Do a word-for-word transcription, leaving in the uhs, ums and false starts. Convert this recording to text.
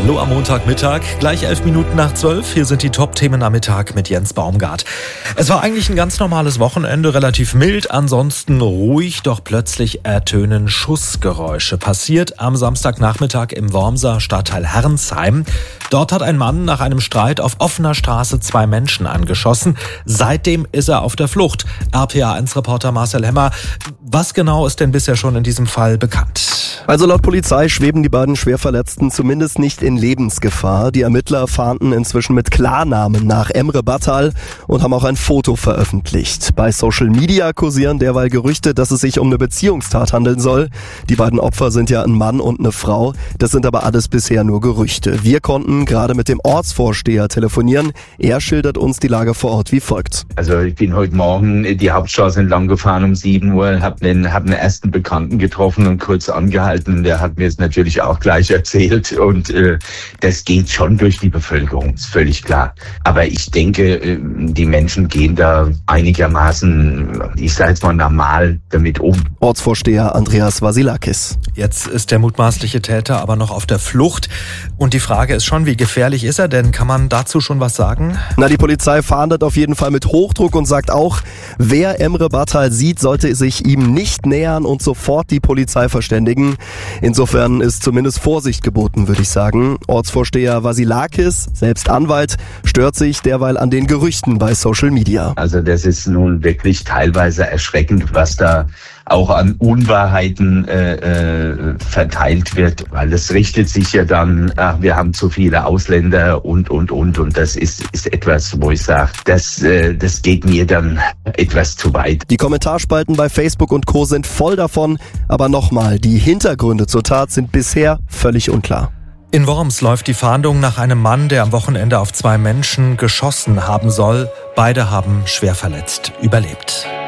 Hallo am Montagmittag, gleich elf Minuten nach zwölf. Hier sind die Top-Themen am Mittag mit Jens Baumgart. Es war eigentlich ein ganz normales Wochenende, relativ mild, ansonsten ruhig, doch plötzlich ertönen Schussgeräusche. Passiert am Samstagnachmittag im Wormser Stadtteil Herrnsheim. Dort hat ein Mann nach einem Streit auf offener Straße zwei Menschen angeschossen. Seitdem ist er auf der Flucht. R P A eins Reporter Marcel Hemmer, was genau ist denn bisher schon in diesem Fall bekannt? Also laut Polizei schweben die beiden Schwerverletzten zumindest nicht in Lebensgefahr. Die Ermittler fahnden inzwischen mit Klarnamen nach Emre Battal und haben auch ein Foto veröffentlicht. Bei Social Media kursieren derweil Gerüchte, dass es sich um eine Beziehungstat handeln soll. Die beiden Opfer sind ja ein Mann und eine Frau. Das sind aber alles bisher nur Gerüchte. Wir konnten gerade mit dem Ortsvorsteher telefonieren. Er schildert uns die Lage vor Ort wie folgt. Also ich bin heute Morgen die Hauptstraße entlang gefahren um sieben Uhr, habe einen, hab einen ersten Bekannten getroffen und kurz angehalten. Der hat mir es natürlich auch gleich erzählt und äh, das geht schon durch die Bevölkerung, ist völlig klar. Aber ich denke, äh, die Menschen gehen da einigermaßen, ich sage jetzt mal normal damit um. Ortsvorsteher Andreas Vasilakis. Jetzt ist der mutmaßliche Täter aber noch auf der Flucht. Und die Frage ist schon, wie gefährlich ist er denn? Kann man dazu schon was sagen? Na, die Polizei fahndet auf jeden Fall mit Hochdruck und sagt auch, wer Emre Battal sieht, sollte sich ihm nicht nähern und sofort die Polizei verständigen. Insofern ist zumindest Vorsicht geboten, würde ich sagen. Ortsvorsteher Vasilakis, selbst Anwalt, stört sich derweil an den Gerüchten bei Social Media. Also das ist nun wirklich teilweise erschreckend, was da auch an Unwahrheiten äh, äh, verteilt wird, weil es richtet sich ja dann, ach, wir haben zu viele Ausländer und, und, und. Und das ist, ist etwas, wo ich sage, das, äh, das geht mir dann etwas zu weit. Die Kommentarspalten bei Facebook und Co. sind voll davon. Aber nochmal, die Hintergründe zur Tat sind bisher völlig unklar. In Worms läuft die Fahndung nach einem Mann, der am Wochenende auf zwei Menschen geschossen haben soll. Beide haben schwer verletzt überlebt.